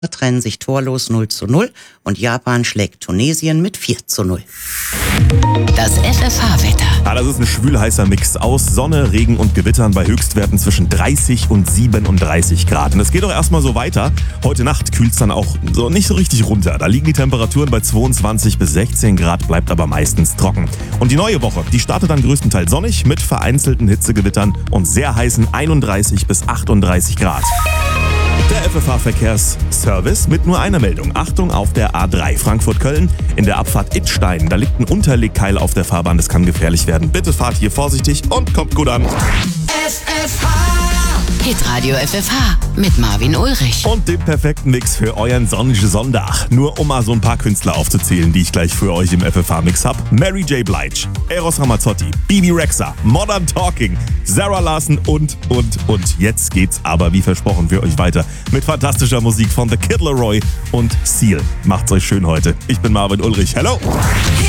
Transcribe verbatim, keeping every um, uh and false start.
trennen sich torlos null zu null und Japan schlägt Tunesien mit vier zu null. Das F F H-Wetter. Ja, das ist ein schwül-heißer Mix aus Sonne, Regen und Gewittern bei Höchstwerten zwischen dreißig und siebenunddreißig Grad. Und es geht auch erstmal so weiter. Heute Nacht kühlt es dann auch so nicht so richtig runter. Da liegen die Temperaturen bei zweiundzwanzig bis sechzehn Grad, bleibt aber meistens trocken. Und die neue Woche, die startet dann größtenteils sonnig mit vereinzelten Hitzegewittern und sehr heißen einunddreißig bis achtunddreißig Grad. Der F F H-Verkehrsservice mit nur einer Meldung. Achtung auf der A drei Frankfurt-Köln. In der Abfahrt Idstein, da liegt ein Unterlegkeil auf der Fahrbahn. Das kann gefährlich werden. Bitte fahrt hier vorsichtig und kommt gut an. F F H. Hitradio F F H mit Marvin Ulrich. Und den perfekten Mix für euren sonnigen Sonntag. Nur um mal so ein paar Künstler aufzuzählen, die ich gleich für euch im F F H-Mix hab. Mary J. Blige, Eros Ramazzotti, Bibi Rexha, Modern Talking, Sarah Larson und, und, und. Jetzt geht's aber wie versprochen für euch weiter mit fantastischer Musik von The Kid Laroi und Seal. Macht's euch schön heute. Ich bin Marvin Ulrich. Hello!